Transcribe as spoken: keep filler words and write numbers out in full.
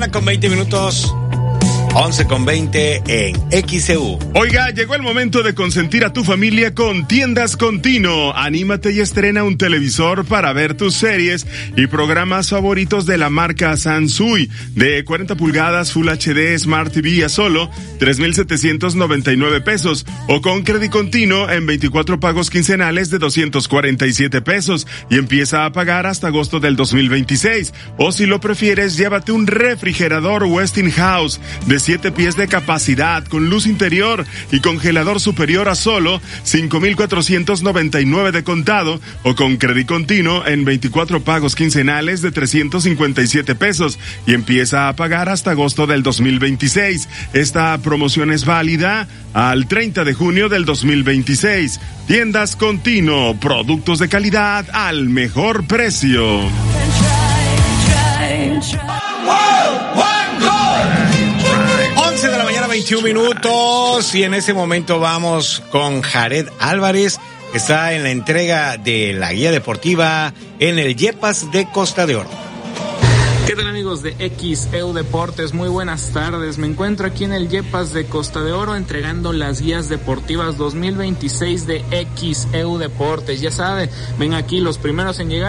Con veinte minutos, once con veinte en X E U. Oiga, llegó el momento de consentir a tu familia con Tiendas Contino. Anímate y estrena un televisor para ver tus series y programas favoritos de la marca Sansui. De cuarenta pulgadas Full H D Smart T V a solo tres mil setecientos noventa y nueve pesos. O con Crédito Contino en veinticuatro pagos quincenales de doscientos cuarenta y siete pesos. Y empieza a pagar hasta agosto del dos mil veintiséis. O si lo prefieres, llévate un refrigerador Westinghouse de siete pies de capacidad, con luz interior y congelador superior a solo cinco mil cuatrocientos noventa y nueve de contado, o con Crédito Continuo en veinticuatro pagos quincenales de trescientos cincuenta y siete pesos y empieza a pagar hasta agosto del dos mil veintiséis. Esta promoción es válida al treinta de junio del dos mil veintiséis. Tiendas Contino, productos de calidad al mejor precio. once de la mañana, veintiún minutos, y en ese momento vamos con Jared Álvarez, que está en la entrega de la guía deportiva en el Yepas de Costa de Oro. ¿Qué tal, amigos de X E U Deportes? Muy buenas tardes. Me encuentro aquí en el Yepas de Costa de Oro entregando las guías deportivas dos mil veintiséis de X E U Deportes. Ya saben, ven aquí los primeros en llegar.